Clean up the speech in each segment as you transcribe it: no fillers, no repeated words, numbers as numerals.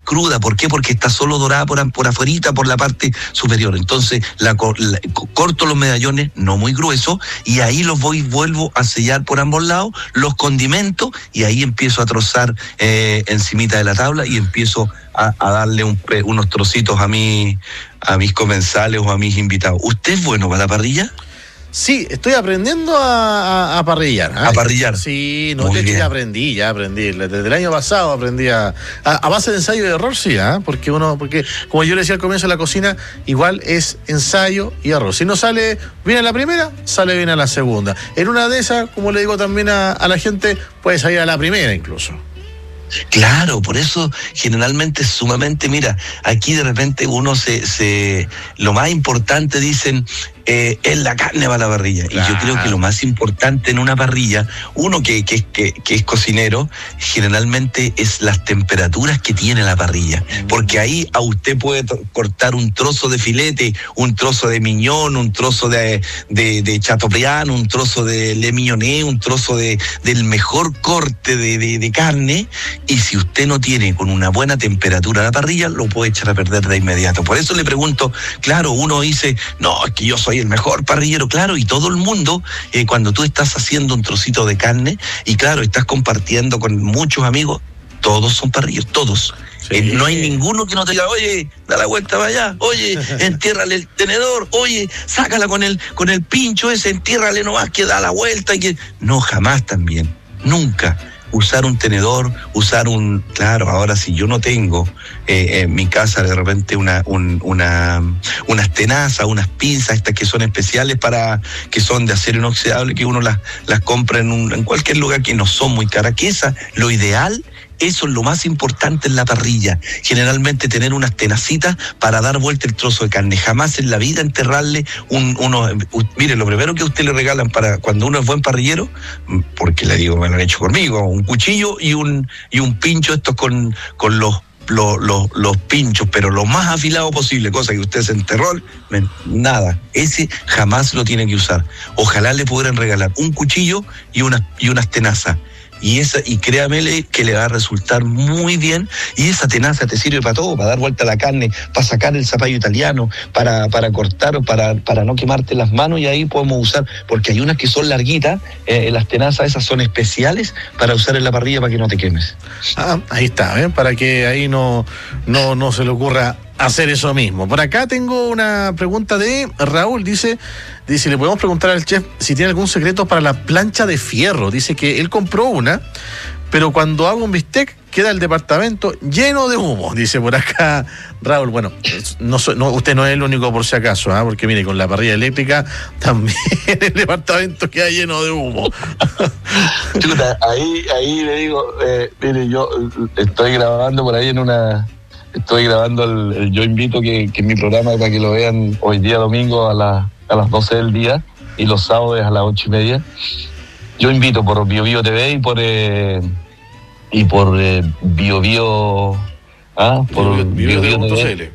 cruda. ¿Por qué? Porque está solo dorada por afuerita, por la parte superior. Entonces corto los medallones, no muy gruesos, y ahí vuelvo a sellar por ambos lados, los condimento, y ahí empiezo a trozar encimita de la tabla, y empiezo a darle unos trocitos a mis comensales o a mis invitados. ¿Usted es bueno para la parrilla? Sí, estoy aprendiendo a parrillar. ¿A parrillar? Sí, no, de hecho ya aprendí. Desde el año pasado aprendí a base de ensayo y error, sí, porque como yo le decía al comienzo de la cocina, igual es ensayo y error. Si no sale bien a la primera, sale bien a la segunda. En una de esas, como le digo también a la gente, puede salir a la primera incluso. Claro, por eso generalmente sumamente, mira, aquí de repente uno lo más importante dicen es la carne para la parrilla. Claro. Y yo creo que lo más importante en una parrilla, uno que es cocinero, generalmente es las temperaturas que tiene la parrilla. Porque ahí a usted puede cortar un trozo de filete, un trozo de miñón, un trozo de chateaubriand, un trozo de le mignonné, un trozo del mejor corte de carne, y si usted no tiene con una buena temperatura la parrilla, lo puede echar a perder de inmediato. Por eso le pregunto, claro, uno dice, no, es que yo soy el mejor parrillero, claro, y todo el mundo, cuando tú estás haciendo un trocito de carne, y claro, estás compartiendo con muchos amigos, todos son parrilleros, todos. Sí. No hay ninguno que no te diga, oye, da la vuelta para allá, oye, entiérrale el tenedor, oye, sácala con el pincho ese, entiérrale nomás, que da la vuelta, y que... No, jamás también, nunca. Usar un tenedor, claro, ahora si yo no tengo en mi casa de repente unas tenazas, unas pinzas estas que son especiales que son de acero inoxidable, que uno las compra en cualquier lugar, que no son muy caras, que lo ideal. Eso es lo más importante en la parrilla. Generalmente tener unas tenacitas para dar vuelta el trozo de carne. Jamás en la vida enterrarle mire, lo primero que a usted le regalan para cuando uno es buen parrillero, porque le digo, me lo han hecho conmigo, un cuchillo y un pincho, estos con los pinchos, pero lo más afilado posible, cosa que usted se enterró, nada. Ese jamás lo tiene que usar. Ojalá le pudieran regalar un cuchillo y unas tenazas. Y créamele que le va a resultar muy bien, y esa tenaza te sirve para todo, para dar vuelta a la carne, para sacar el zapallo italiano, para cortar o para no quemarte las manos, y ahí podemos usar, porque hay unas que son larguitas, las tenazas esas son especiales para usar en la parrilla para que no te quemes. Ahí está, para que ahí no se le ocurra hacer eso mismo. Por acá tengo una pregunta de Raúl, dice, le podemos preguntar al chef si tiene algún secreto para la plancha de fierro. Dice que él compró una, pero cuando hago un bistec queda el departamento lleno de humo, dice por acá Raúl. Bueno, usted no es el único, por si acaso, porque mire, con la parrilla eléctrica también el departamento queda lleno de humo. Chuta, ahí le digo, mire, yo estoy grabando por ahí estoy grabando el Yo Invito, que es mi programa, para que lo vean hoy día domingo a las 12 del día, y los sábados a las 8:30. Yo Invito por BioBio TV y por BioBio, por BioBio.cl.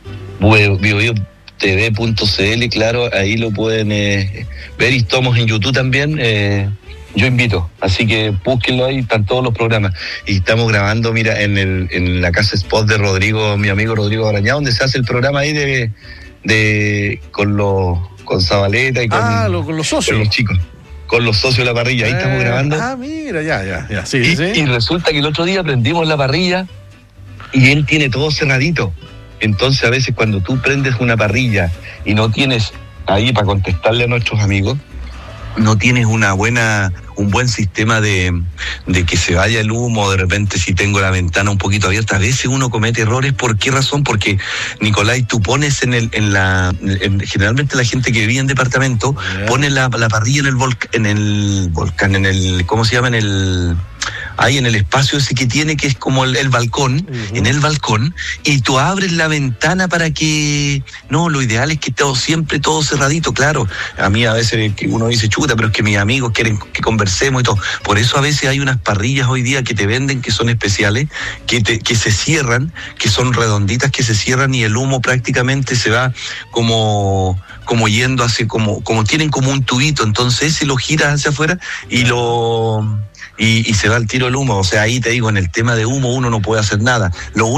BioBioTV.cl, claro, ahí lo pueden ver, y estamos en YouTube también. Yo Invito, así que búsquenlo, ahí están todos los programas. Y estamos grabando, mira, en la casa spot de Rodrigo, mi amigo Rodrigo Arañá, donde se hace el programa ahí con Zabaleta y con los socios. Con los chicos, con los socios de la parrilla, ahí estamos grabando. Mira, ya, sí. Y resulta que el otro día prendimos la parrilla y él tiene todo cerradito. Entonces a veces cuando tú prendes una parrilla y no tienes ahí para contestarle a nuestros amigos, no tienes un buen sistema de que se vaya el humo, de repente si tengo la ventana un poquito abierta, a veces uno comete errores. ¿Por qué razón? Porque, Nicolás, tú pones generalmente la gente que vive en departamento pone la parrilla en el volcán, ¿cómo se llama? Ahí en el espacio ese que tiene, que es como el balcón, en el balcón, y tú abres la ventana para que... No, lo ideal es que siempre todo cerradito, claro. A mí a veces que uno dice, chuta, pero es que mis amigos quieren que conversemos y todo. Por eso a veces hay unas parrillas hoy día que te venden, que son especiales, que se cierran, que son redonditas, que se cierran, y el humo prácticamente se va como yendo hacia, como tienen como un tubito, entonces ese lo giras hacia afuera y se va al tiro el humo. O sea, ahí te digo, en el tema de humo uno no puede hacer nada.